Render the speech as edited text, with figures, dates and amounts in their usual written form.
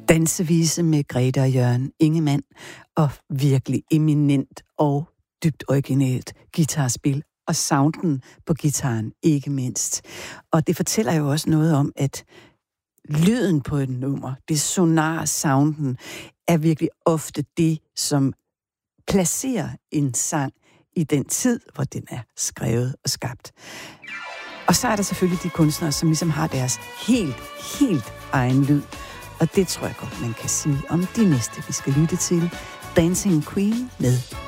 Dansevise med Grete og Jørgen Ingemann, og virkelig eminent og dybt originalt guitarspil, og sounden på gitaren ikke mindst. Og det fortæller jo også noget om, at lyden på et nummer, det sonar sounden, er virkelig ofte det, som placerer en sang i den tid, hvor den er skrevet og skabt. Og så er der selvfølgelig de kunstnere, som ligesom har deres helt egen lyd. Og det tror jeg godt, man kan sige om de næste, vi skal lytte til. Dancing Queen med